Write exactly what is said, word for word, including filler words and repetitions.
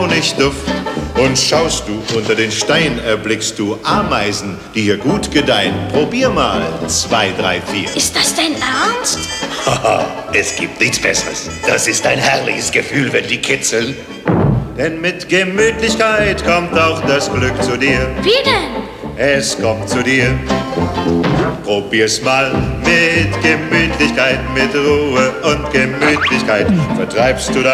Honigduft. Und schaust du unter den Stein, erblickst du Ameisen, die hier gut gedeihen. Probier mal zwei, drei, vier. Ist das dein Ernst? Haha, es gibt nichts Besseres. Das ist ein herrliches Gefühl, wenn die kitzeln. Denn mit Gemütlichkeit kommt auch das Glück zu dir. Wie denn? Es kommt zu dir. Probier's mal mit Gemütlichkeit, mit Ruhe und Gemütlichkeit. Vertreibst du